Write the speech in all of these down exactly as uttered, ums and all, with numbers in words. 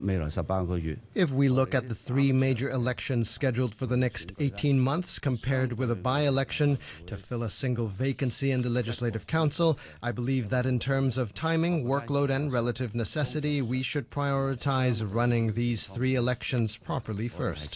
If we look at the three major elections scheduled for the next eighteen months compared with a by-election to fill a single vacancy in the Legislative Council, I believe that in terms of timing, workload and relative necessity, we should prioritize running these three elections properly first.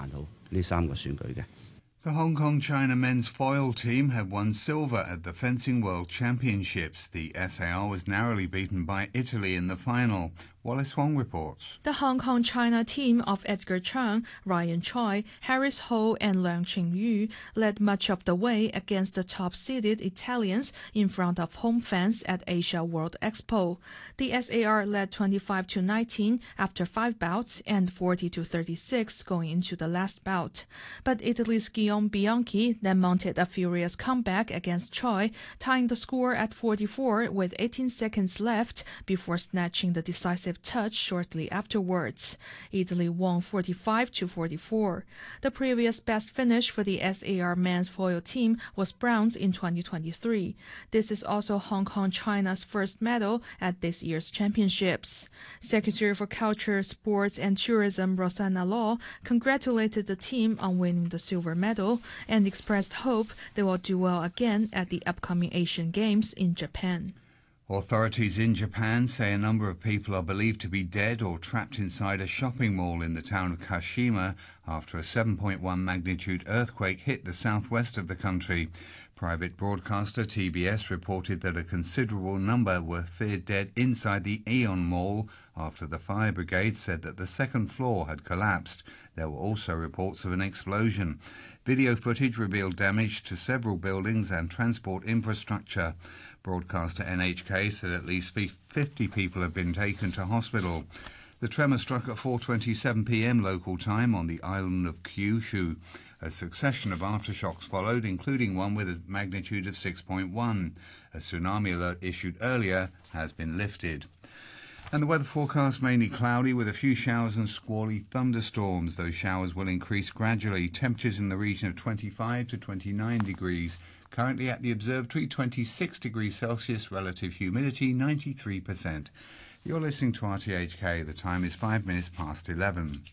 The Hong Kong-China men's foil team have won silver at the Fencing World Championships. The S A R was narrowly beaten by Italy in the final. Wallace Wong reports. The Hong Kong-China team of Edgar Chang, Ryan Choi, Harris Ho and Leung Ching-yu led much of the way against the top-seeded Italians in front of home fans at Asia World Expo. The S A R led twenty-five to nineteen after five bouts and forty to thirty-six going into the last bout. But Italy's Guillaume Bianchi then mounted a furious comeback against Choi, tying the score at forty-four with eighteen seconds left before snatching the decisive touch shortly afterwards. Italy won forty-five to forty-four. The previous best finish for the S A R men's foil team was bronze in twenty twenty-three. This is also Hong Kong-China's first medal at this year's championships. Secretary for Culture, Sports and Tourism Rosanna Law congratulated the team on winning the silver medal and expressed hope they will do well again at the upcoming Asian Games in Japan. Authorities in Japan say a number of people are believed to be dead or trapped inside a shopping mall in the town of Kashima after a seven point one magnitude earthquake hit the southwest of the country. Private broadcaster T B S reported that a considerable number were feared dead inside the Aeon Mall after the fire brigade said that the second floor had collapsed. There were also reports of an explosion. Video footage revealed damage to several buildings and transport infrastructure. Broadcaster N H K said at least fifty people have been taken to hospital. The tremor struck at four twenty-seven p m local time on the island of Kyushu. A succession of aftershocks followed, including one with a magnitude of six point one. A tsunami alert issued earlier has been lifted. And the weather forecast mainly cloudy with a few showers and squally thunderstorms. Those showers will increase gradually. Temperatures in the region of twenty-five to twenty-nine degrees. Currently at the observatory, twenty-six degrees Celsius, relative humidity ninety-three percent. You're listening to R T H K. The time is five minutes past eleven.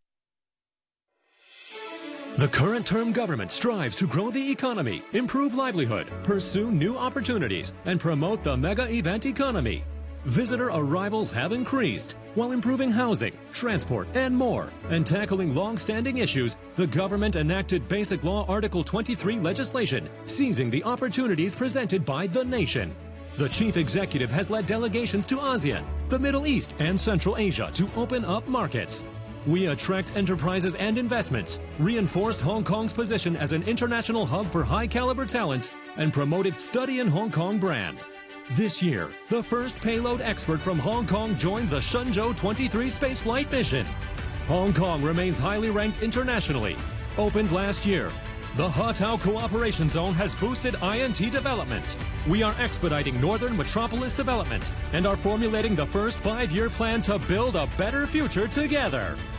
The current term government strives to grow the economy, improve livelihood, pursue new opportunities, and promote the mega event economy. Visitor arrivals have increased while improving housing, transport, and more. And tackling long-standing issues, the government enacted Basic Law Article twenty-three legislation, seizing the opportunities presented by the nation. The chief executive has led delegations to ASEAN, the Middle East, and Central Asia to open up markets. We attract enterprises and investments, reinforced Hong Kong's position as an international hub for high-caliber talents, and promoted Study in Hong Kong brand. This year, the first payload expert from Hong Kong joined the Shenzhou twenty-three spaceflight mission. Hong Kong remains highly ranked internationally. Opened last year, the Hotao Cooperation Zone has boosted I N T development. We are expediting Northern Metropolis development and are formulating the first five-year plan to build a better future together.